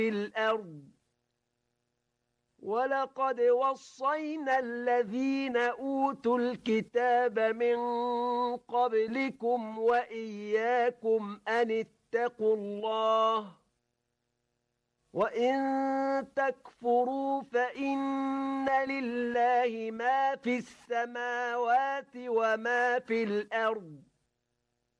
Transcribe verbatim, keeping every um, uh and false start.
الأرض ولقد وصينا الذين أوتوا الكتاب من قبلكم وإياكم أن اتقوا الله وإن تكفروا فإن لله ما في السماوات وما في الأرض